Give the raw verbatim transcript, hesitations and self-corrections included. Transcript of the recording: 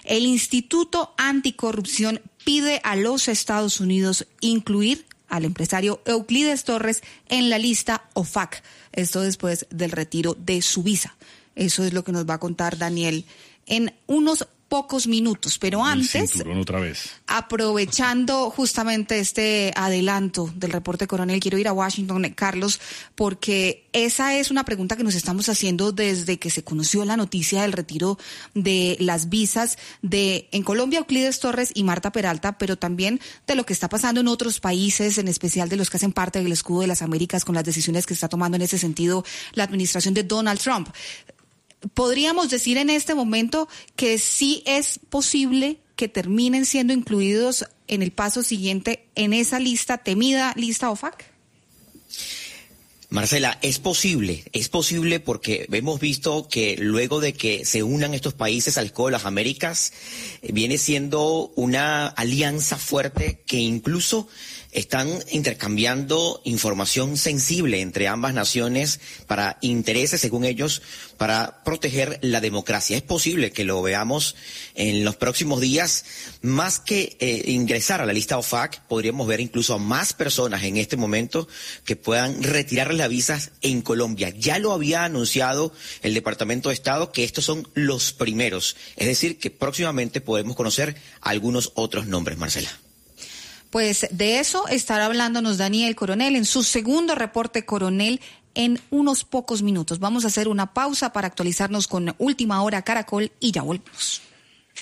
El Instituto Anticorrupción pide a los Estados Unidos incluir al empresario Euclides Torres en la lista O F A C. Esto después del retiro de su visa. Eso es lo que nos va a contar Daniel en unos pocos minutos, pero antes, otra vez. aprovechando justamente este adelanto del reporte coronel, quiero ir a Washington, Carlos, porque esa es una pregunta que nos estamos haciendo desde que se conoció la noticia del retiro de las visas de, en Colombia, Euclides Torres y Marta Peralta, pero también de lo que está pasando en otros países, en especial de los que hacen parte del escudo de las Américas, con las decisiones que está tomando en ese sentido la administración de Donald Trump. ¿Podríamos decir en este momento que sí es posible que terminen siendo incluidos en el paso siguiente en esa lista, temida lista O F A C? Marcela, es posible, es posible porque hemos visto que luego de que se unan estos países al Escudo de las Américas, viene siendo una alianza fuerte que incluso están intercambiando información sensible entre ambas naciones para intereses, según ellos, para proteger la democracia. Es posible que lo veamos en los próximos días. Más que eh, ingresar a la lista O F A C, podríamos ver incluso a más personas en este momento que puedan retirarles las visas en Colombia. Ya lo había anunciado el Departamento de Estado que estos son los primeros. Es decir, que próximamente podemos conocer algunos otros nombres, Marcela. Pues de eso estará hablándonos Daniel Coronel en su segundo reporte coronel en unos pocos minutos. Vamos a hacer una pausa para actualizarnos con Última Hora Caracol y ya volvemos.